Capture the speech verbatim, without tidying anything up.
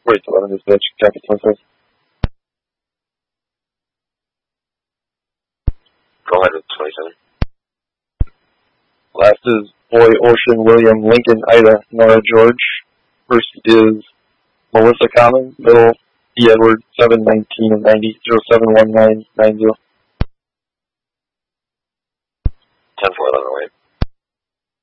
forty to eleven, dispatch, copy twenty-five. Go ahead with twenty-seven. Last is Boy, Ocean, William, Lincoln, Ida, Nora, George. First is Melissa Common, middle, E. Edward, seven nineteen and ninety, zero seven one nine nine zero. ten four eleven, wait.